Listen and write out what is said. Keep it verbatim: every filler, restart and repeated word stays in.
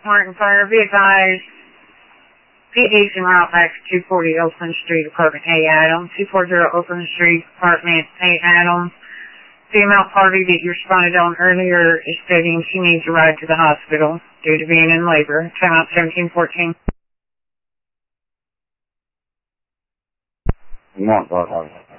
Martin Fire. Be advised, P D's en route back to two forty Oakland Street, Apartment A, Adam. two forty Oakland Street, Apartment A, Adam. Female party that you responded on earlier is stating she needs a ride to the hospital due to being in labor. Time out seventeen fourteen. You want,